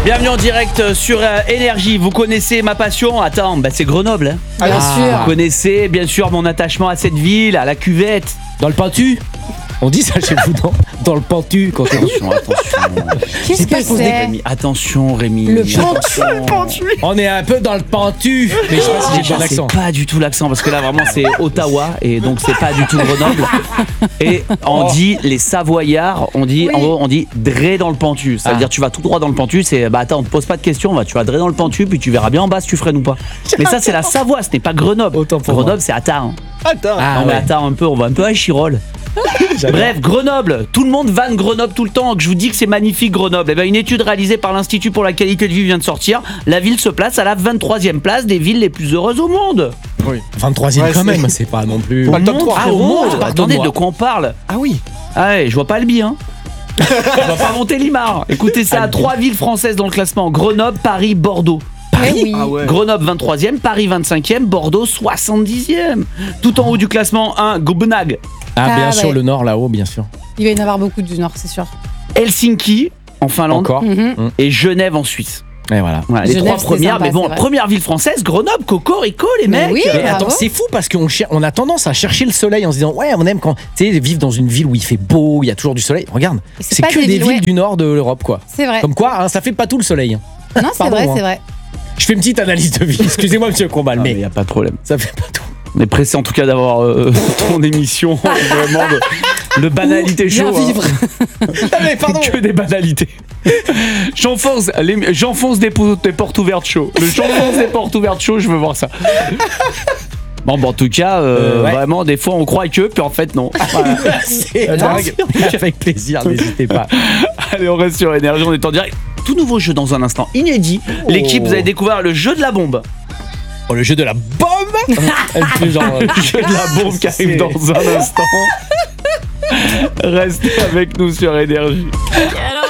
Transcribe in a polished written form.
Bienvenue en direct sur Énergie. Vous connaissez ma passion? Attends, c'est Grenoble. Hein. Bien sûr. Vous connaissez bien sûr mon attachement à cette ville, à la cuvette. Dans le Pentu. On dit ça chez vous dans le Pentu quand t'es... Attention. Qu'est-ce que c'est? Rémi, attention Rémi. Le Pentu. On est un peu dans le Pentu. Mais je sais pas si j'ai bien l'accent. C'est pas du tout l'accent parce que là vraiment c'est Ottawa et donc c'est pas du tout Grenoble. Et on dit les Savoyards, on dit en gros on dit dré dans le Pentu. Ça veut dire tu vas tout droit dans le Pentu, c'est attends, on te pose pas de questions, tu vas dré dans le Pentu puis tu verras bien en bas si tu freines ou pas. Mais ça c'est la Savoie, ce n'est pas Grenoble. Autant pour Grenoble moi. c'est Attard. Attends. Non mais attends un peu, on va un peu à Chirol. Bref, Grenoble, tout le monde vanne Grenoble tout le temps, que je vous dis que c'est magnifique Grenoble. Une étude réalisée par l'Institut pour la qualité de vie vient de sortir. La ville se place à la 23e place des villes les plus heureuses au monde. Oui. 23e quand même, c'est pas non plus... Au monde, au monde. Attendez, de quoi on parle? Ah oui. Ah ouais, je vois pas le bien. On va pas monter Limard. Écoutez ça, 3 villes françaises dans le classement: Grenoble, Paris, Bordeaux. Oui. Ah ouais. Grenoble 23e, Paris 25e, Bordeaux 70e. Tout en haut du classement 1, Copenhague. Ah bien Ah, sûr, ouais. le nord là-haut, bien sûr. Il va y en avoir beaucoup du Nord, c'est sûr. Helsinki en Finlande. Encore. Et Genève en Suisse. Et voilà. Voilà, les Genève, 3 c'est premières, sympa, mais bon, c'est vrai. première ville française, Grenoble, Cocorico les Mais mecs. oui. Mais Bravo. attends, c'est fou parce qu'on a tendance à chercher le soleil en se disant ouais, on aime quand tu sais vivre dans une ville où il fait beau, il y a toujours du soleil. Regarde, Et c'est c'est pas que des des villes, villes ouais. du nord de l'Europe quoi. C'est vrai. Comme quoi, hein, ça fait pas tout le soleil. Non, c'est Pardon, vrai, hein. c'est vrai. Je fais une petite analyse de vie. Excusez-moi, monsieur Combal, Mais il mais n'y a pas de problème. ça fait pas tout. On est pressé en tout cas d'avoir ton émission vraiment de banalité Bien chaud. vivre. Ah, mais pardon. Que des banalités. J'enfonce des portes ouvertes chaud. J'enfonce des portes ouvertes chaud, je veux voir ça. Bon, en tout cas, ouais. vraiment, des fois on croit que, puis en fait non. Voilà. C'est dingue. Avec plaisir, n'hésitez pas. Allez, on reste sur Énergie, on est en direct. Tout nouveau jeu dans un instant, inédit. L'équipe, vous avez découvert le jeu de la bombe. Oh, le jeu de la bombe. Le jeu de la bombe qui arrive dans un instant. Restez avec nous sur Énergie.